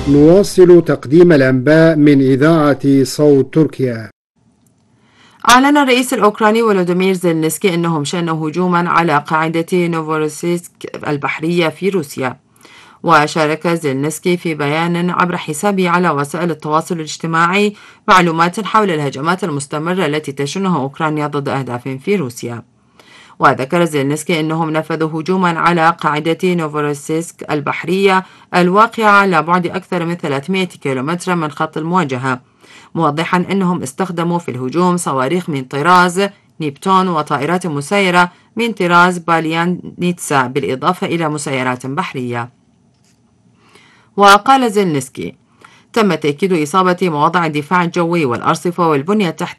نواصل تقديم الأنباء من إذاعة صوت تركيا. أعلن الرئيس الأوكراني فولوديمير زيلينسكي أنهم شنوا هجوما على قاعدة نوفوروسيسك البحرية في روسيا. وشارك زيلينسكي في بيان عبر حسابه على وسائل التواصل الاجتماعي معلومات حول الهجمات المستمرة التي تشنها أوكرانيا ضد أهداف في روسيا. وذكر زيلينسكي أنهم نفذوا هجوما على قاعدة نوفوروسيسك البحرية الواقعة على بعد أكثر من 300 كيلومتر من خط المواجهة، موضحا أنهم استخدموا في الهجوم صواريخ من طراز نيبتون وطائرات مسيرة من طراز باليانيتسا بالإضافة إلى مسيرات بحرية. وقال زيلينسكي: تم تأكيد إصابة مواضع الدفاع الجوي والأرصفة والبنية التحتية